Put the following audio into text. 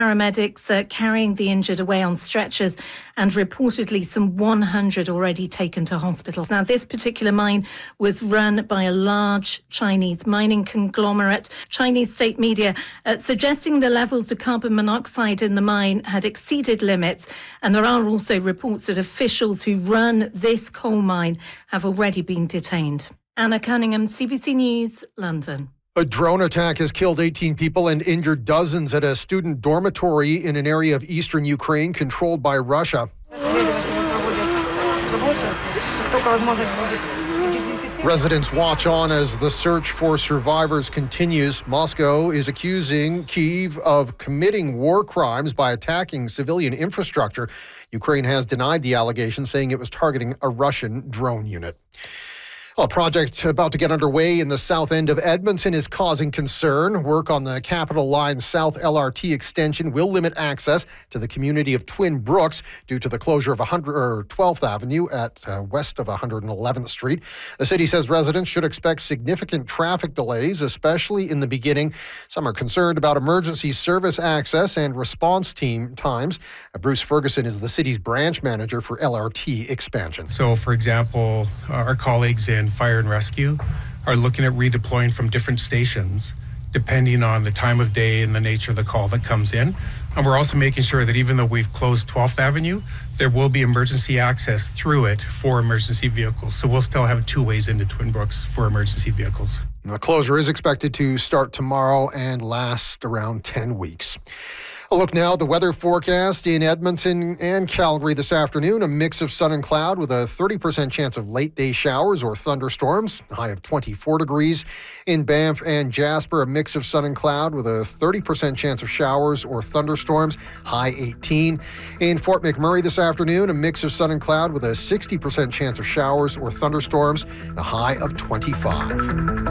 Paramedics carrying the injured away on stretchers, and reportedly some 100 already taken to hospitals. Now, this particular mine was run by a large Chinese mining conglomerate. Chinese state media suggesting the levels of carbon monoxide in the mine had exceeded limits, and there are also reports that officials who run this coal mine have already been detained. Anna Cunningham, CBC News, London. A drone attack has killed 18 people and injured dozens at a student dormitory in an area of eastern Ukraine controlled by Russia. Residents watch on as the search for survivors continues. Moscow is accusing Kyiv of committing war crimes by attacking civilian infrastructure. Ukraine has denied the allegation, saying it was targeting a Russian drone unit. A project about to get underway in the south end of Edmonton is causing concern. Work on the Capital Line South LRT extension will limit access to the community of Twin Brooks due to the closure of 12th Avenue at west of 111th Street. The city says residents should expect significant traffic delays, especially in the beginning. Some are concerned about emergency service access and response team times. Bruce Ferguson is the city's branch manager for LRT expansion. So, for example, our colleagues in Fire and Rescue are looking at redeploying from different stations depending on the time of day and the nature of the call that comes in. And we're also making sure that even though we've closed 12th Avenue, there will be emergency access through it for emergency vehicles. So we'll still have two ways into Twin Brooks for emergency vehicles. The closure is expected to start tomorrow and last around 10 weeks. A look now at the weather forecast in Edmonton and Calgary this afternoon. A mix of sun and cloud with a 30% chance of late day showers or thunderstorms. A high of 24 degrees. In Banff and Jasper, a mix of sun and cloud with a 30% chance of showers or thunderstorms. High 18. In Fort McMurray this afternoon, a mix of sun and cloud with a 60% chance of showers or thunderstorms. A high of 25.